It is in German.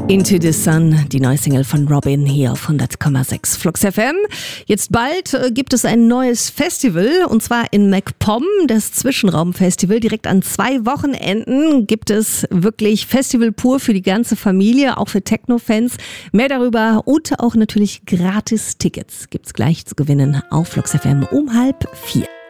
Into the Sun, die neue Single von Robin hier auf 100,6 Flux FM. Jetzt bald gibt es ein neues Festival und zwar in MacPom, das Zwischenraumfestival. Direkt an 2 Wochenenden gibt es wirklich Festival pur für die ganze Familie, auch für Techno-Fans. Mehr darüber und auch natürlich gratis Tickets gibt's gleich zu gewinnen auf Flux FM um 3:30.